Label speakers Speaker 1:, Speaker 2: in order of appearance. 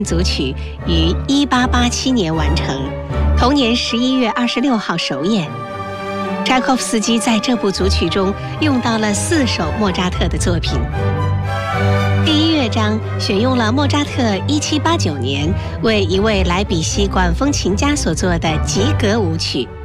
Speaker 1: 组曲于1887年完成，同年11月26号首演。柴可夫斯基在这部组曲中用到了4首莫扎特的作品。第1乐章选用了莫扎特1789年为一位莱比锡管风琴家所作的吉格舞曲。